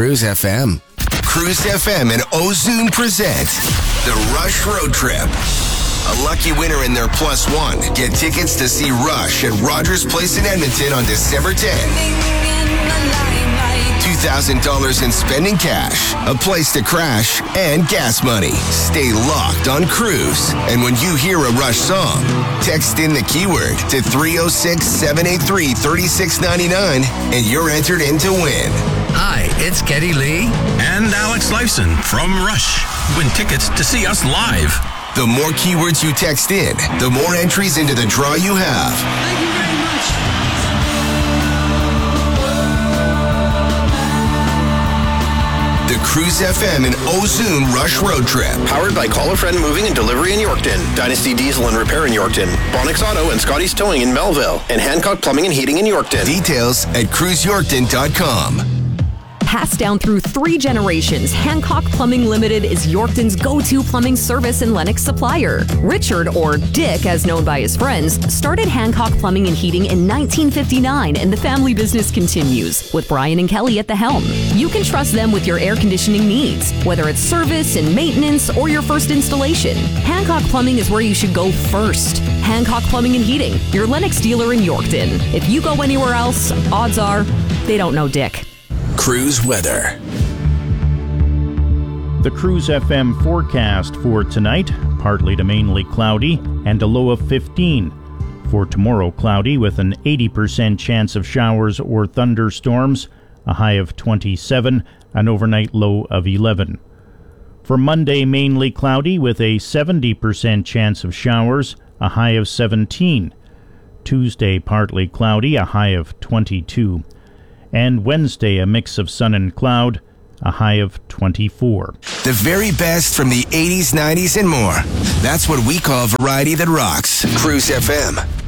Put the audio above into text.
Cruise FM. Cruise FM and Ozune present the Rush Road Trip. A lucky winner in their +1 get tickets to see Rush at Rogers Place in Edmonton on December 10th. $2,000 in spending cash, a place to crash, and gas money. Stay locked on Cruise. And when you hear a Rush song, text in the keyword to 306-783-3699 and you're entered in to win. Hi, it's Geddy Lee and Alex Lifeson from Rush. Win tickets to see us live. The more keywords you text in, the more entries into the draw you have. Thank you very much. The Cruise FM and Ozune Rush Road Trip. Powered by Call a Friend Moving and Delivery in Yorkton, Dynasty Diesel and Repair in Yorkton, Bonix Auto and Scotty's Towing in Melville, and Hancock Plumbing and Heating in Yorkton. Details at cruiseyorkton.com. Passed down through 3 generations, Hancock Plumbing Limited is Yorkton's go-to plumbing service and Lennox supplier. Richard, or Dick as known by his friends, started Hancock Plumbing and Heating in 1959, and the family business continues, with Brian and Kelly at the helm. You can trust them with your air conditioning needs, whether it's service and maintenance or your first installation. Hancock Plumbing is where you should go first. Hancock Plumbing and Heating, your Lennox dealer in Yorkton. If you go anywhere else, odds are they don't know Dick. Cruise weather. The Cruise FM forecast for tonight, partly to mainly cloudy and a low of 15. For tomorrow, cloudy with an 80% chance of showers or thunderstorms, a high of 27, an overnight low of 11. For Monday, mainly cloudy with a 70% chance of showers, a high of 17. Tuesday, partly cloudy, a high of 22. And Wednesday, a mix of sun and cloud, a high of 24. The very best from the 80s, 90s, and more. That's what we call variety that rocks. Cruise FM.